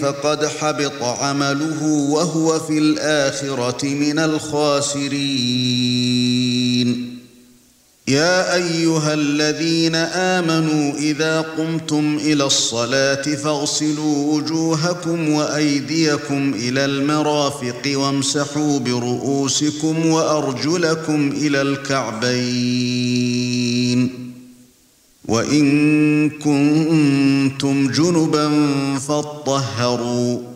فقد حبط عمله وهو في الآخرة من الخاسرين. يا أيها الذين آمنوا إذا قمتم إلى الصلاة فاغسلوا وجوهكم وأيديكم إلى المرافق وامسحوا برؤوسكم وأرجلكم إلى الكعبين، وإن كنتم جنبا فاطهروا،